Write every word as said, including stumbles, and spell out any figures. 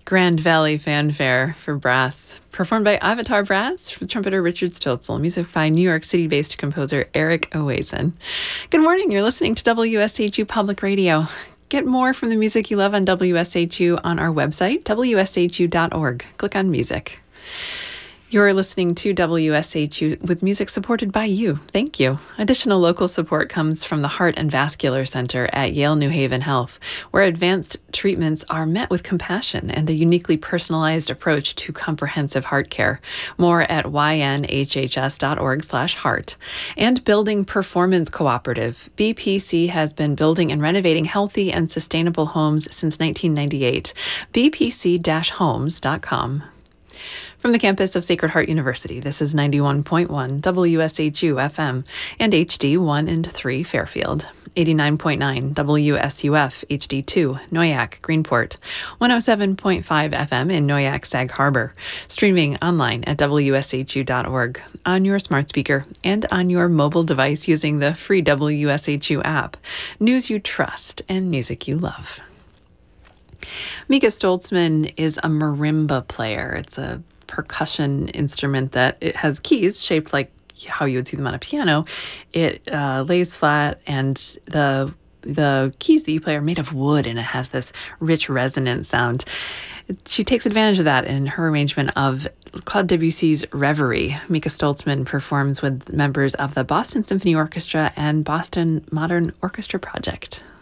Grand Valley Fanfare for brass, performed by Avatar Brass with trumpeter Richard Stolzel, music by New York City-based composer Eric Oazen. Good morning, you're listening to W S H U Public Radio. Get more from the music you love on W S H U on our website, W S H U dot org. Click on music. You're listening to W S H U with music supported by you. Thank you. Additional local support comes from the Heart and Vascular Center at Yale New Haven Health, where advanced treatments are met with compassion and a uniquely personalized approach to comprehensive heart care. More at Y N H H S dot org slash heart. And Building Performance Cooperative. B P C has been building and renovating healthy and sustainable homes since nineteen ninety-eight. B P C dash homes dot com. From the campus of Sacred Heart University, this is ninety-one point one W S H U F M and H D one and three Fairfield, eighty-nine point nine W S U F H D two Noyac Greenport, one oh seven point five F M in Noyac Sag Harbor, streaming online at W S H U dot org, on your smart speaker, and on your mobile device using the free W S H U app. News you trust and music you love. Mika Stoltzman is a marimba player. It's a percussion instrument that it has keys shaped like how you would see them on a piano. It uh, lays flat, and the the keys that you play are made of wood, and it has this rich resonant sound. She takes advantage of that in her arrangement of Claude Debussy's Reverie. Mika Stoltzman performs with members of the Boston Symphony Orchestra and Boston Modern Orchestra Project.